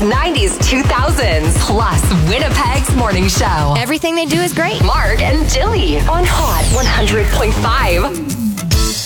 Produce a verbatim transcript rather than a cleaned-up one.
nineties, two thousands, plus Winnipeg's morning show. Everything they do is great. Mark and Jilly on Hot one hundred point five.